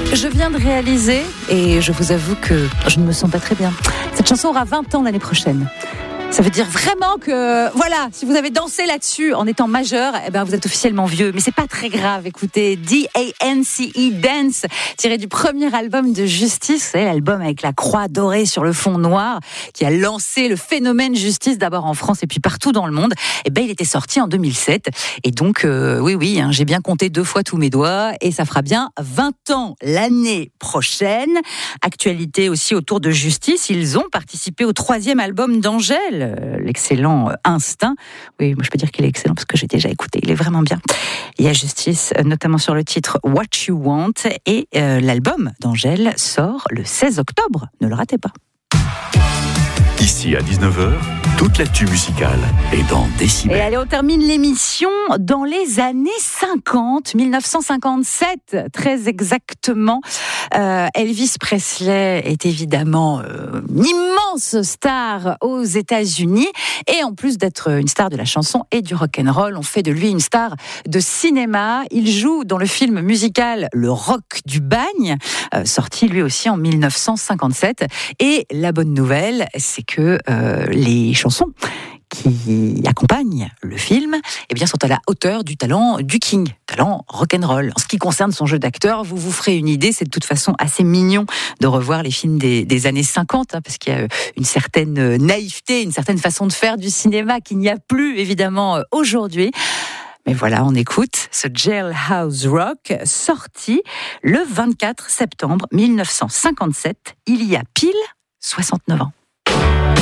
Je viens de réaliser, et je vous avoue que je ne me sens pas très bien. Cette chanson aura 20 ans l'année prochaine. Ça veut dire vraiment que, voilà, si vous avez dansé là-dessus en étant majeur, eh ben vous êtes officiellement vieux. Mais c'est pas très grave. Écoutez, D.A.N.C.E. Dance, tiré du premier album de Justice, vous savez, l'album avec la croix dorée sur le fond noir, qui a lancé le phénomène Justice d'abord en France et puis partout dans le monde. Eh ben, il était sorti en 2007. Et donc, oui, j'ai bien compté 2 fois tous mes doigts et ça fera bien 20 ans l'année prochaine. Actualité aussi autour de Justice. Ils ont participé au 3e album d'Angèle, l'excellent Instinct. Oui, moi je peux dire qu'il est excellent parce que j'ai déjà écouté, il est vraiment bien. Il y a Justice, notamment sur le titre What You Want, et l'album d'Angèle sort le 16 octobre, ne le ratez pas. Ici à 19h, toute l'actu musicale est dans Décibel. Et allez, on termine l'émission dans les années 50, 1957, très exactement. Elvis Presley est évidemment une immense star aux États-Unis. Et en plus d'être une star de la chanson et du rock'n'roll, on fait de lui une star de cinéma. Il joue dans le film musical Le Rock du Bagne, sorti lui aussi en 1957. Et la bonne nouvelle, c'est que les chansons qui accompagnent le film, eh bien, sont à la hauteur du talent du King, talent rock'n'roll. En ce qui concerne son jeu d'acteur, vous vous ferez une idée, c'est de toute façon assez mignon de revoir les films des années 50, parce qu'il y a une certaine naïveté, une certaine façon de faire du cinéma qu'il n'y a plus, évidemment, aujourd'hui. Mais voilà, on écoute ce Jailhouse Rock, sorti le 24 septembre 1957, il y a pile 69 ans.